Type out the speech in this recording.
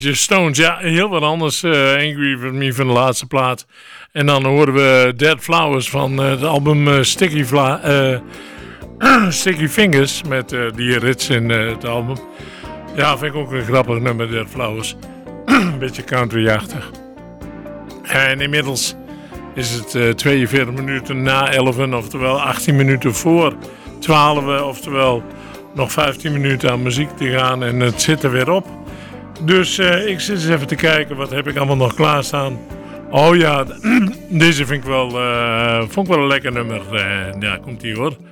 Just Stones, ja, heel wat anders. Angry With Me van de laatste plaat. En dan horen we Dead Flowers van het album Sticky Fingers. Met die rits in het album. Ja, vind ik ook een grappig nummer, Dead Flowers. Een beetje country-achtig. En inmiddels is het 42 minuten na 11, oftewel 18 minuten voor 12, oftewel nog 15 minuten aan muziek te gaan en het zit er weer op. Dus ik zit eens even te kijken, wat heb ik allemaal nog klaarstaan. Oh ja, deze vond ik wel een lekker nummer. Ja, komt ie hoor.